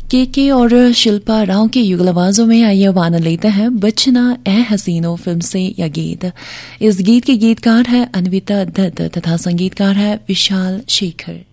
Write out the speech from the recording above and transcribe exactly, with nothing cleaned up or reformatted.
के के और शिल्पा राव की युगल आवाजों में आइए अब आनंद लेते हैं बचना ए हसीनो फिल्म से यह गीत। इस गीत के गीतकार है अन्विता दत्त तथा संगीतकार है विशाल शेखर।